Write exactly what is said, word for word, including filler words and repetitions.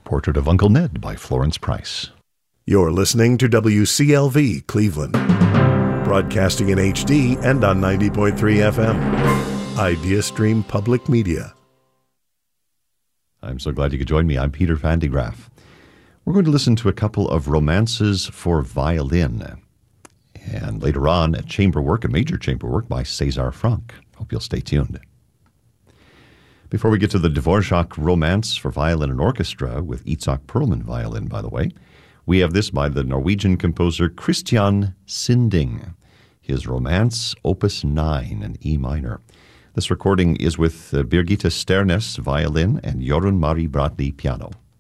Portrait of Uncle Ned by Florence Price. You're listening to W C L V Cleveland, broadcasting in H D and on ninety point three F M. IdeaStream Public Media. I'm so glad you could join me. I'm Peter Van de Graaff. We're going to listen to a couple of romances for violin. And later on, a chamber work, a major chamber work by César Franck. Hope you'll stay tuned. Before we get to the Dvorak romance for violin and orchestra, with Itzhak Perlman violin, by the way, we have this by the Norwegian composer Christian Sinding, his Romance, Opus nine in E minor. This recording is with uh, Birgitte Sternes violin and Jorunn Marie Bradley piano.